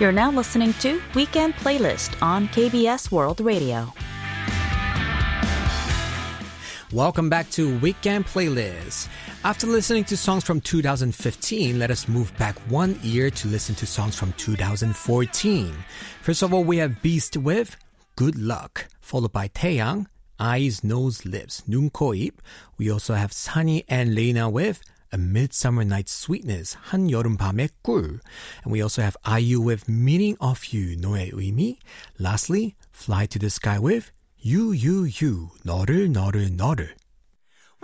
You're now listening to Weekend Playlist on KBS World Radio. Welcome back to Weekend Playlist. After listening to songs from 2015, let us move back one year to listen to songs from 2014. First of all, we have Beast with Good Luck, followed by Taeyang, Eyes, Nose, Lips, 눈, 코, 입. We also have Sunny and Lena with A Midsummer Night's Sweetness, 한여름밤의 꿀. And we also have IU with Meaning of You, 너의 의미. Lastly, Fly to the Sky with You, 너를.